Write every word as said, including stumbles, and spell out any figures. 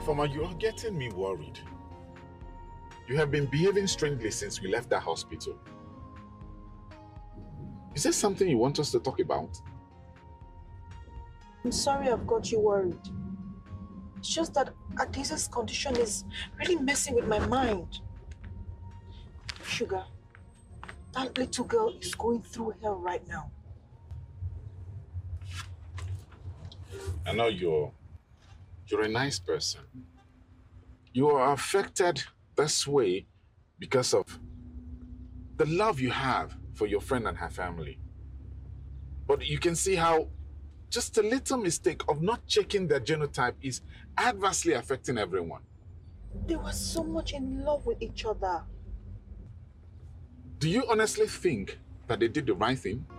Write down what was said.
Ifeoma, you are getting me worried. You have been behaving strangely since we left that hospital. Is there something you want us to talk about? I'm sorry I've got you worried. It's just that Adese's condition is really messing with my mind. Sugar, that little girl is going through hell right now. I know you're, you're a nice person. You are affected this way because of the love you have for your friend and her family. But you can see how just a little mistake of not checking their genotype is adversely affecting everyone. They were so much in love with each other. Do you honestly think that they did the right thing?